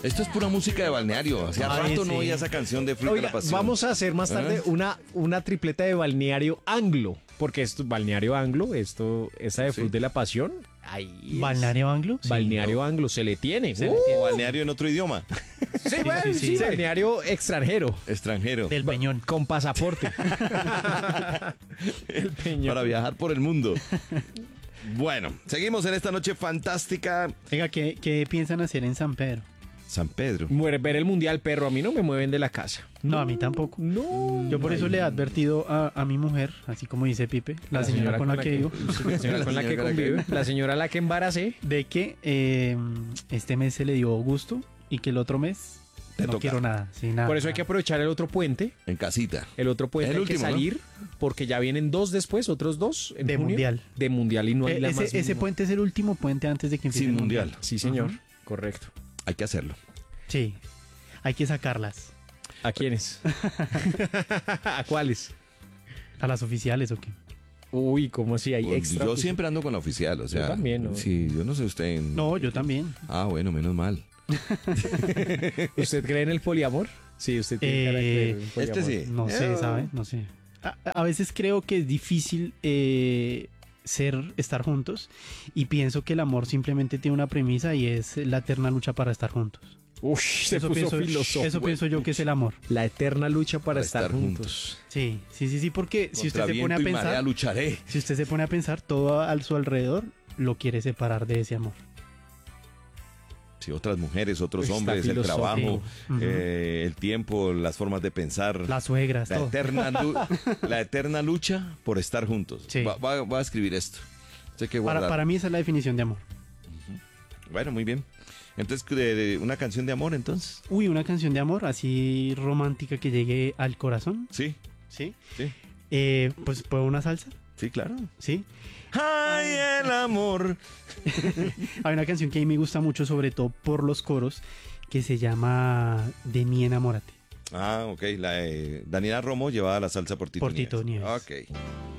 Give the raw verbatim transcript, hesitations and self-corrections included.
Esto es pura música de balneario. Hacía Ay, rato sí. no oía esa canción de Fruit de Oiga, la Pasión. vamos a hacer más tarde ¿Eh? una, una tripleta de balneario anglo. Porque esto, balneario anglo, esto, esa de Sí. Fruit de la Pasión. Ahí es. ¿Balneario anglo? Sí. Balneario anglo se le tiene. Se Uh, le tiene. O balneario en otro idioma. sí, bueno, sí, sí, sí. balneario extranjero. Extranjero. Del Peñón. Con pasaporte. El Peñón. Para viajar por el mundo. Bueno, seguimos en esta noche fantástica. Oiga, ¿qué, ¿qué piensan hacer en San Pedro? San Pedro. Muere ver el mundial, perro. A mí no me mueven de la casa. No, a mí tampoco. No. Yo por eso le he advertido a, a mi mujer, así como dice Pipe, la, señora, con la, que vivo, La señora con la que convive. La señora a la que embaracé. de que eh, este mes se le dio gusto y que el otro mes Te no toca. quiero nada. Sí, nada. Por eso hay que aprovechar el otro puente. En casita. El otro puente Es el hay que último, ¿no? salir porque ya vienen dos después, otros dos en De junio. mundial. De mundial y no hay Eh, la ese, más ese mínima. puente es el último puente antes de que empiece Sin el mundial. Sí, señor. Ujú. Correcto. Hay que hacerlo. Sí, hay que sacarlas. ¿A quiénes? ¿A cuáles? ¿A las oficiales o qué? Uy, ¿cómo así hay Pues, extra? yo siempre ando con la oficial, o sea. Yo también, ¿no? Sí, yo no sé usted. en- No, yo también. Ah, bueno, menos mal. ¿Usted cree en el poliamor? Sí, usted tiene cara de creer en el Eh, poliamor. este sí. No sé, Eh, ¿sabe? No sé. A, a veces creo que es difícil eh, ser, estar juntos y pienso que el amor simplemente tiene una premisa y es la eterna lucha para estar juntos. Uy, se eso puso pienso, filosófico. eso pienso yo que es el amor. La eterna lucha para, Para estar, estar juntos. Sí, sí, sí, sí, porque si usted Contra se pone a viento y marea pensar, lucharé. si usted se pone a pensar, todo a su alrededor lo quiere separar de ese amor. Sí, otras mujeres, otros Está hombres, el filosófico. trabajo, Ujú. eh, el tiempo, las formas de pensar. Las suegras, La todo. eterna, lu- la eterna lucha por estar juntos. Sí. Va, va- va a escribir esto. Sé que Para, guardar. para mí esa es la definición de amor. Bueno, muy bien. Entonces, de- de una canción de amor, entonces. Uy, una canción de amor así romántica que llegue al corazón. Sí, Sí. sí, Eh, pues, ¿puedo una salsa? sí, claro. Sí. ¡Ay, el amor! Hay una canción que a mí me gusta mucho, sobre todo por los coros, que se llama De mí enamórate. Ah, ok. La de Daniela Romo llevaba la salsa por Tito Por Tito Nieves. Nieves. Ok.